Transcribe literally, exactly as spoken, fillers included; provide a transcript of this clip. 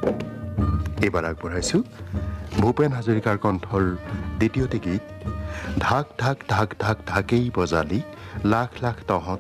এইবাৰ আগবঢ়াইছোঁ ভূপেন হাজৰিকাৰ কণ্ঠৰ দ্বিতীয়টি গীত ঢাক ঢাক ঢাক ঢাক ঢাকেই বজালি লাখ লাখ তহঁত